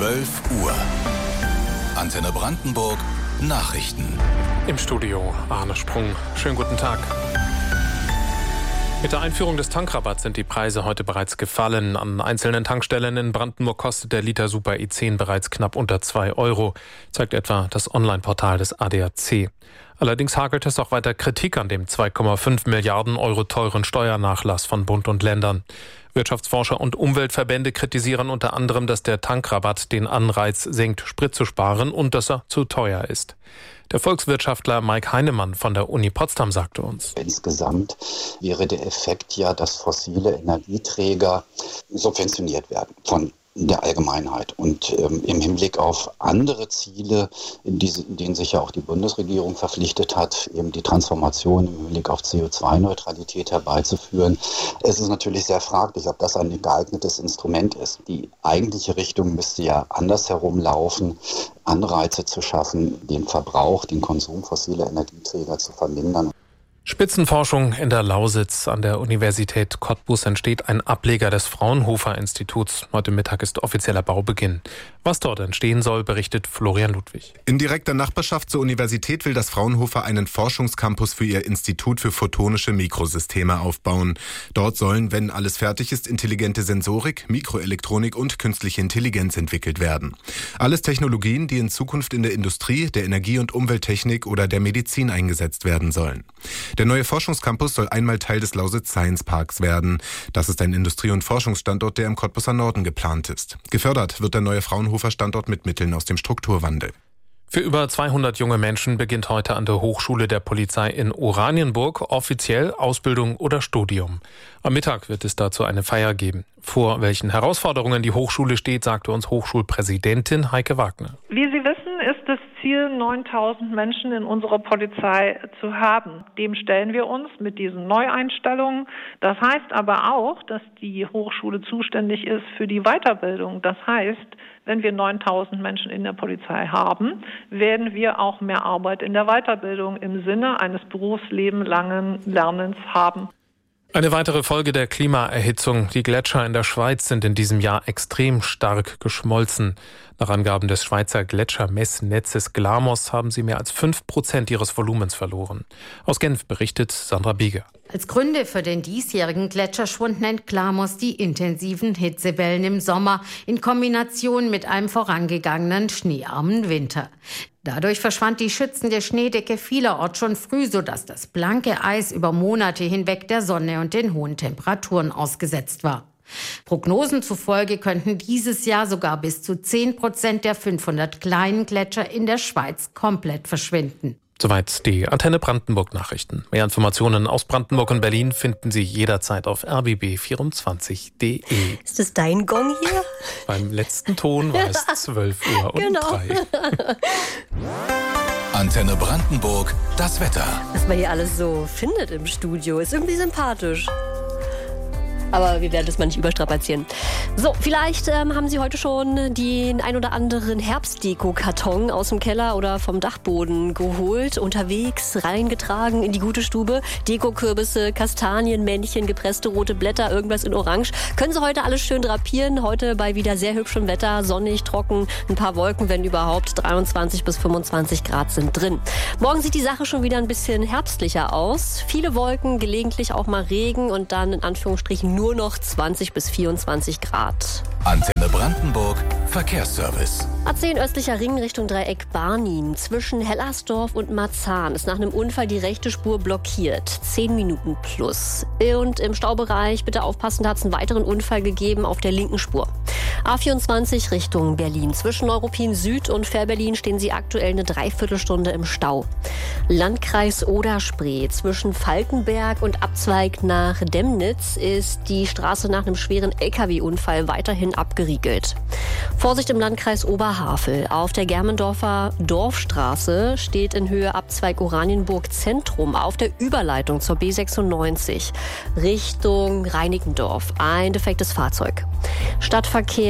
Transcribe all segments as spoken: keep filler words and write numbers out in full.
zwölf Uhr. Antenne Brandenburg Nachrichten. Im Studio Arne Sprung. Schönen guten Tag. Mit der Einführung des Tankrabatts sind die Preise heute bereits gefallen. An einzelnen Tankstellen in Brandenburg kostet der Liter Super E zehn bereits knapp unter zwei Euro, zeigt etwa das Online-Portal des A D A C. Allerdings hagelt es auch weiter Kritik an dem zwei Komma fünf Milliarden Euro teuren Steuernachlass von Bund und Ländern. Wirtschaftsforscher und Umweltverbände kritisieren unter anderem, dass der Tankrabatt den Anreiz senkt, Sprit zu sparen und dass er zu teuer ist. Der Volkswirtschaftler Mike Heinemann von der Uni Potsdam sagte uns: Insgesamt wäre der Effekt ja, dass fossile Energieträger subventioniert werden von der Allgemeinheit. Und ähm, im Hinblick auf andere Ziele, in, diese, in denen sich ja auch die Bundesregierung verpflichtet hat, eben die Transformation im Hinblick auf C O zwei Neutralität herbeizuführen, es ist natürlich sehr fraglich, ob das ein geeignetes Instrument ist. Die eigentliche Richtung müsste ja andersherum laufen, Anreize zu schaffen, den Verbrauch, den Konsum fossiler Energieträger zu vermindern. Spitzenforschung in der Lausitz. An der Universität Cottbus entsteht ein Ableger des Fraunhofer-Instituts. Heute Mittag ist offizieller Baubeginn. Was dort entstehen soll, berichtet Florian Ludwig. In direkter Nachbarschaft zur Universität will das Fraunhofer einen Forschungscampus für ihr Institut für photonische Mikrosysteme aufbauen. Dort sollen, wenn alles fertig ist, intelligente Sensorik, Mikroelektronik und künstliche Intelligenz entwickelt werden. Alles Technologien, die in Zukunft in der Industrie, der Energie- und Umwelttechnik oder der Medizin eingesetzt werden sollen. Der neue Forschungscampus soll einmal Teil des Lausitz Science Parks werden. Das ist ein Industrie- und Forschungsstandort, der im Cottbuser Norden geplant ist. Gefördert wird der neue Fraunhofer-Standort mit Mitteln aus dem Strukturwandel. Für über zweihundert junge Menschen beginnt heute an der Hochschule der Polizei in Oranienburg offiziell Ausbildung oder Studium. Am Mittag wird es dazu eine Feier geben. Vor welchen Herausforderungen die Hochschule steht, sagte uns Hochschulpräsidentin Heike Wagner. Wie Sie wissen, ist das Ziel, neuntausend Menschen in unserer Polizei zu haben. Dem stellen wir uns mit diesen Neueinstellungen. Das heißt aber auch, dass die Hochschule zuständig ist für die Weiterbildung. Das heißt, wenn wir neuntausend Menschen in der Polizei haben, werden wir auch mehr Arbeit in der Weiterbildung im Sinne eines berufslebenlangen Lernens haben. Eine weitere Folge der Klimaerhitzung. Die Gletscher in der Schweiz sind in diesem Jahr extrem stark geschmolzen. Nach Angaben des Schweizer Gletschermessnetzes Glamos haben sie mehr als fünf Prozent ihres Volumens verloren. Aus Genf berichtet Sandra Bieger. Als Gründe für den diesjährigen Gletscherschwund nennt Glamos die intensiven Hitzewellen im Sommer in Kombination mit einem vorangegangenen schneearmen Winter. Dadurch verschwand die schützende Schneedecke vielerorts schon früh, sodass das blanke Eis über Monate hinweg der Sonne und den hohen Temperaturen ausgesetzt war. Prognosen zufolge könnten dieses Jahr sogar bis zu zehn Prozent der fünfhundert kleinen Gletscher in der Schweiz komplett verschwinden. Soweit die Antenne Brandenburg Nachrichten. Mehr Informationen aus Brandenburg und Berlin finden Sie jederzeit auf r b b vierundzwanzig punkt d e. Ist das dein Gong hier? Beim letzten Ton war es zwölf Uhr und genau. drei. Antenne Brandenburg, das Wetter. Was man hier alles so findet im Studio, ist irgendwie sympathisch. Aber wir werden das mal nicht überstrapazieren. So, vielleicht ähm, haben Sie heute schon den ein oder anderen Herbstdeko-Karton aus dem Keller oder vom Dachboden geholt, unterwegs reingetragen in die gute Stube. Dekokürbisse, Kastanien, Männchen, gepresste rote Blätter, irgendwas in Orange. Können Sie heute alles schön drapieren. Heute bei wieder sehr hübschem Wetter, sonnig, trocken, ein paar Wolken, wenn überhaupt. dreiundzwanzig bis fünfundzwanzig Grad sind drin. Morgen sieht die Sache schon wieder ein bisschen herbstlicher aus. Viele Wolken, gelegentlich auch mal Regen und dann in Anführungsstrichen nur nur noch zwanzig bis vierundzwanzig Grad. Antenne Brandenburg, Verkehrsservice. A zehn östlicher Ring Richtung Dreieck Barnim. Zwischen Hellersdorf und Marzahn ist nach einem Unfall die rechte Spur blockiert. Zehn Minuten plus. Und im Staubereich, bitte aufpassen, da hat es einen weiteren Unfall gegeben auf der linken Spur. A vierundzwanzig Richtung Berlin. Zwischen Neuruppin Süd und Fährberlin stehen Sie aktuell eine Dreiviertelstunde im Stau. Landkreis Oder-Spree. Zwischen Falkenberg und Abzweig nach Demnitz ist die Straße nach einem schweren L K W-Unfall weiterhin abgeriegelt. Vorsicht im Landkreis Oberhavel. Auf der Germendorfer Dorfstraße steht in Höhe Abzweig Oranienburg Zentrum auf der Überleitung zur B sechsundneunzig Richtung Reinickendorf ein defektes Fahrzeug. Stadtverkehr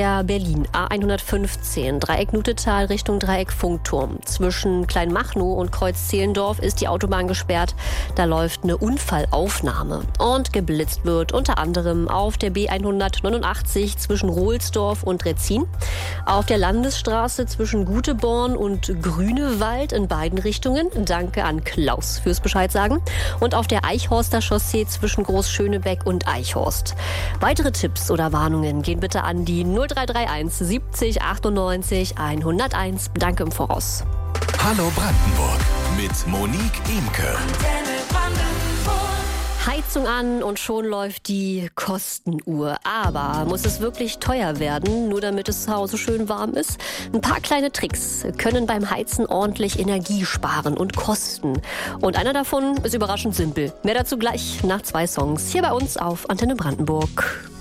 der Berlin A hundertfünfzehn, Dreieck Nutetal Richtung Dreieck Funkturm. Zwischen Kleinmachnow und Kreuz Zehlendorf ist die Autobahn gesperrt. Da läuft eine Unfallaufnahme. Und geblitzt wird unter anderem auf der B hundertneunundachtzig zwischen Rohlsdorf und Retzin, auf der Landesstraße zwischen Guteborn und Grünewald in beiden Richtungen. Danke an Klaus fürs Bescheid sagen. Und auf der Eichhorster Chaussee zwischen Großschönebeck und Eichhorst. Weitere Tipps oder Warnungen gehen bitte an die null drei drei eins siebzig achtundneunzig hunderteins. Danke im Voraus. Hallo Brandenburg mit Monique Imke. Heizung an und schon läuft die Kostenuhr. Aber muss es wirklich teuer werden, nur damit es zu Hause schön warm ist? Ein paar kleine Tricks können beim Heizen ordentlich Energie sparen und kosten. Und einer davon ist überraschend simpel. Mehr dazu gleich nach zwei Songs hier bei uns auf Antenne Brandenburg.